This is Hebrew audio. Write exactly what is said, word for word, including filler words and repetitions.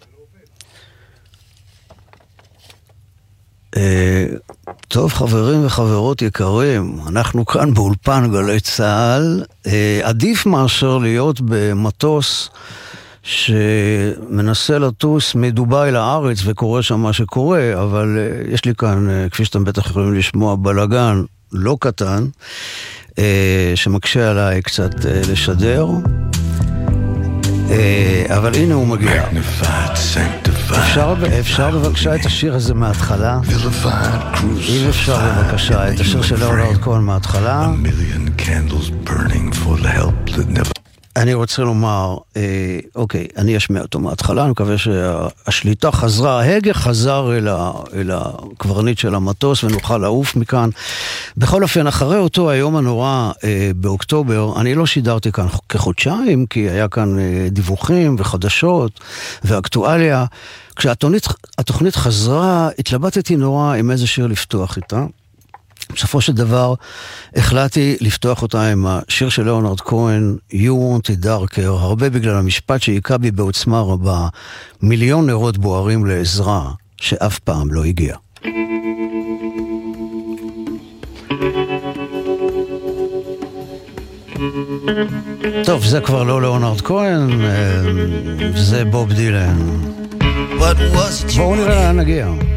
טוב, חברים וחברות יקרים, אנחנו כאן באולפן גלי צהל. עדיף מאשר להיות במטוס שמנסה לטוס מדובאי לארץ וקורה שם מה שקורה, אבל יש לי כאן, כפי שאתם בטח יכולים לשמוע, בלגן לא קטן, שמקשה עליי קצת לשדר. אבל הנה הוא מגיע. אפשר, אפשר בבקשה את השיר הזה מההתחלה? אם אפשר בבקשה את השיר של ליאונרד כהן מההתחלה. אני רוצה לומר, אה, אוקיי, אני אשמע אותו מההתחלה, אני מקווה שהשליטה חזרה, ההגה חזר אל, ה, אל הקברנית של המטוס ונוכל לעוף מכאן. בכל אופן, אחרי אותו היום הנורא אה, באוקטובר, אני לא שידרתי כאן כחודשיים, כי היה כאן אה, דיווחים וחדשות ואקטואליה. כשהתוכנית התוכנית חזרה, התלבטתי נורא עם איזה שיר לפתוח איתה. בסופו של דבר החלטתי לפתוח אותה עם השיר של ליאונרד כהן, You Want It Darker, הרבה בגלל המשפט שהיכה בי בעוצמה רבה, מיליון נרות בוערים לעזרה שאף פעם לא הגיע. טוב, זה כבר לא ליאונרד כהן, זה בוב דילן. בואו נראה לאן נגיע.